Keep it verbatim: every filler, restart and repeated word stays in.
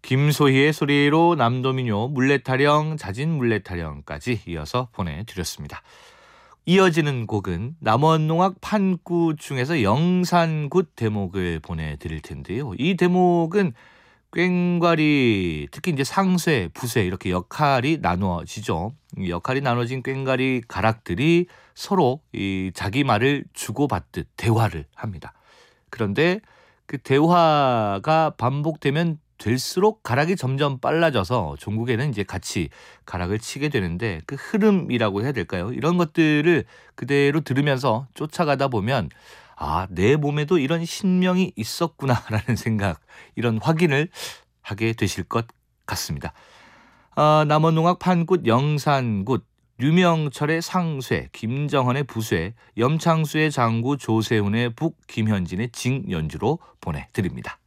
김소희의 소리로 남도민요, 물레타령, 자진 물레타령까지 이어서 보내드렸습니다. 이어지는 곡은 남원농악 판굿 중에서 영산굿 대목을 보내드릴 텐데요. 이 대목은 꽹과리, 특히 이제 상쇄, 부쇄 이렇게 역할이 나누어지죠. 이 역할이 나눠진 꽹과리 가락들이 서로 이 자기 말을 주고받듯 대화를 합니다. 그런데 그 대화가 반복되면 될수록 가락이 점점 빨라져서 종국에는 이제 같이 가락을 치게 되는데, 그 흐름이라고 해야 될까요? 이런 것들을 그대로 들으면서 쫓아가다 보면 아, 내 몸에도 이런 신명이 있었구나라는 생각, 이런 확인을 하게 되실 것 같습니다. 아, 남원농악 판굿, 영산굿, 류명철의 상쇄, 김정헌의 부쇄, 염창수의 장구, 조세훈의 북, 김현진의 징 연주로 보내드립니다.